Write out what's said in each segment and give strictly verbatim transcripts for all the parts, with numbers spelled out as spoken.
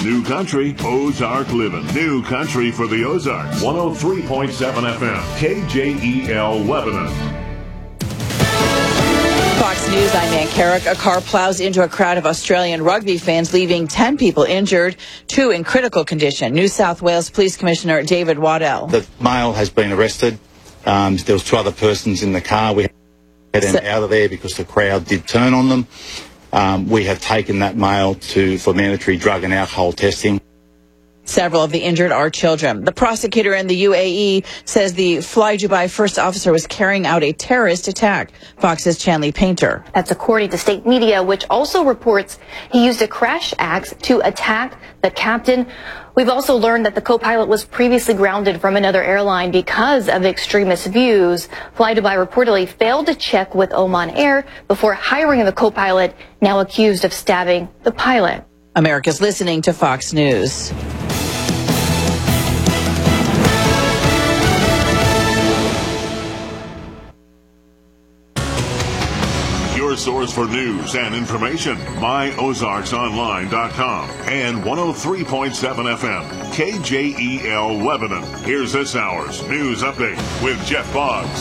New Country, Ozark Living. New Country for the Ozarks. one oh three point seven F M. K J E L Lebanon. Fox News, I'm Ann Carrick. A car plows into a crowd of Australian rugby fans, leaving ten people injured, two in critical condition. New South Wales Police Commissioner David Waddell. The male has been arrested. Um, there was two other persons in the car. We had them out of there because the crowd did turn on them. Um, we have taken that male to for mandatory drug and alcohol testing. Several of the injured are children. The prosecutor in the U A E says the Fly Dubai first officer was carrying out a terrorist attack. Fox's Chanley Painter. That's according to state media, which also reports he used a crash axe to attack the captain. We've also learned that the co-pilot was previously grounded from another airline because of extremist views. Fly Dubai reportedly failed to check with Oman Air before hiring the co-pilot, now accused of stabbing the pilot. America's listening to Fox News. Your source for news and information, my ozarks online dot com and one oh three point seven F M, K J E L Lebanon. Here's this hour's news update with Jeff Boggs.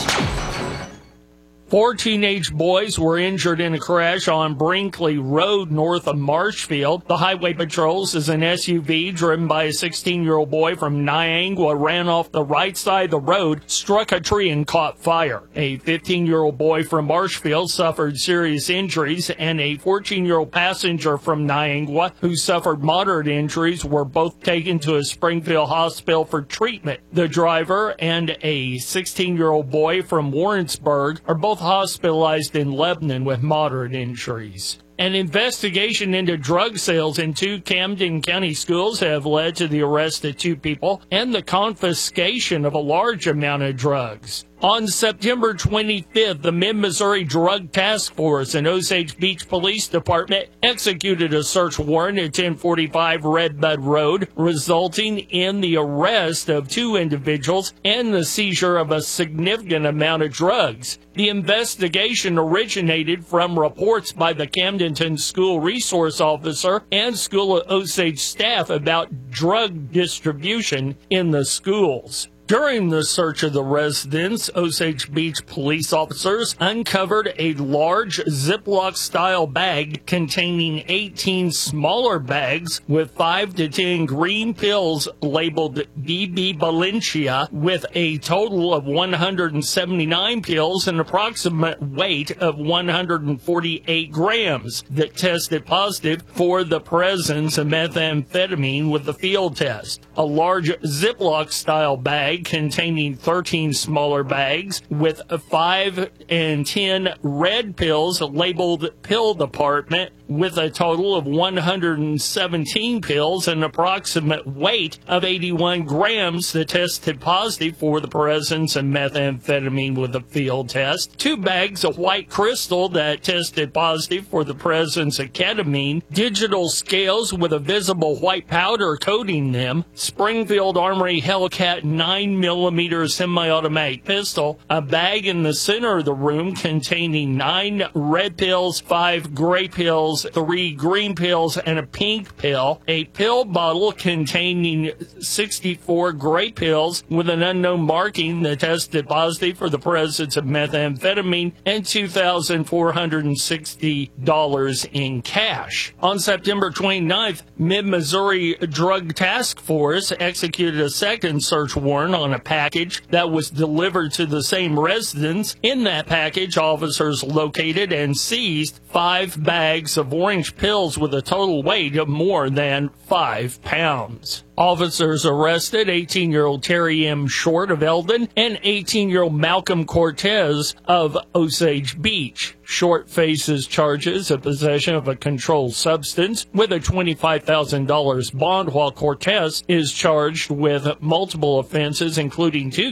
Four teenage boys were injured in a crash on Brinkley Road north of Marshfield. The highway patrols as an S U V driven by a sixteen-year-old boy from Niangua ran off the right side of the road, struck a tree, and caught fire. A fifteen-year-old boy from Marshfield suffered serious injuries, and a fourteen-year-old passenger from Niangua who suffered moderate injuries were both taken to a Springfield hospital for treatment. The driver and a sixteen-year-old boy from Warrensburg are both hospitalized in Lebanon with moderate injuries. An investigation into drug sales in two Camden County schools have led to the arrest of two people and the confiscation of a large amount of drugs. On September twenty-fifth, the Mid-Missouri Drug Task Force and Osage Beach Police Department executed a search warrant at ten forty-five Red Bud Road, resulting in the arrest of two individuals and the seizure of a significant amount of drugs. The investigation originated from reports by the Camdenton School Resource Officer and School of Osage staff about drug distribution in the schools. During the search of the residence, Osage Beach police officers uncovered a large Ziploc-style bag containing eighteen smaller bags with five to ten green pills labeled B B Valencia, with a total of one hundred seventy-nine pills and an approximate weight of one hundred forty-eight grams that tested positive for the presence of methamphetamine with the field test. A large Ziploc-style bag containing thirteen smaller bags with five and ten red pills labeled pill department with a total of one hundred seventeen pills and an approximate weight of eighty-one grams that tested positive for the presence of methamphetamine with a field test. Two bags of white crystal that tested positive for the presence of ketamine. Digital scales with a visible white powder coating them. Springfield Armory Hellcat nine millimeter semi-automatic pistol. A bag in the center of the room containing nine red pills, five gray pills, three green pills, and a pink pill. A pill bottle containing sixty-four gray pills with an unknown marking that tested positive for the presence of methamphetamine, and two thousand four hundred sixty dollars in cash. On September twenty-ninth, Mid-Missouri Drug Task Force executed a second search warrant on a package that was delivered to the same residence. In that package, officers located and seized five bags of orange pills with a total weight of more than five pounds. Officers arrested eighteen-year-old Terry M. Short of Eldon and eighteen-year-old Malcolm Cortez of Osage Beach. Short faces charges of possession of a controlled substance with a twenty-five thousand dollars bond, while Cortez is charged with multiple offenses, including two